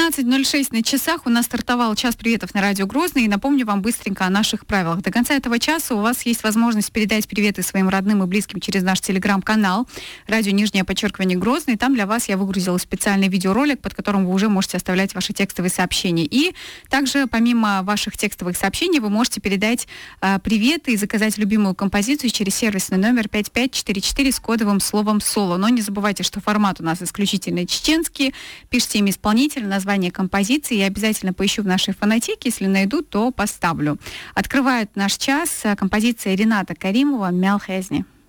17:06 на часах. У нас стартовал час приветов на радио Грозный. И напомню вам быстренько о наших правилах. До конца этого часа у вас есть возможность передать приветы своим родным и близким через наш телеграм-канал радио _Грозный. Там для вас я выгрузила специальный видеоролик, под которым вы уже можете оставлять ваши текстовые сообщения. И также помимо ваших текстовых сообщений вы можете передать приветы и заказать любимую композицию через сервисный номер 5544 с кодовым словом «Соло». Но не забывайте, что формат у нас исключительно чеченский. Пишите имя исполнителя, название композиции. Я обязательно поищу в нашей фонотеке. Если найду, то поставлю. Открывает наш час композиция Рената Каримова «Мялхезни».